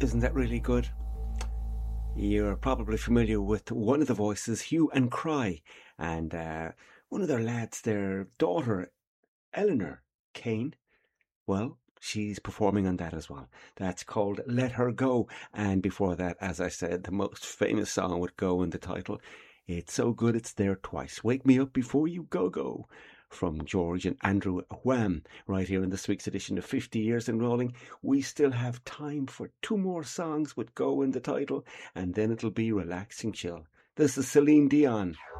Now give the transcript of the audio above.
Isn't that really good? You're probably familiar with one of the voices, Hue and Cry, and one of their lads, their daughter, Eleanor Kane. Well, she's performing on that as well. That's called Let Her Go. And before that, as I said, the most famous song with Go in the title. It's so good it's there twice. Wake Me Up Before You Go Go. From George and Andrew Wham, right here in this week's edition of 50 Years in Rolling. We still have time for two more songs with Go in the title, and then it'll be Relaxing Chill. This is Celine Dion.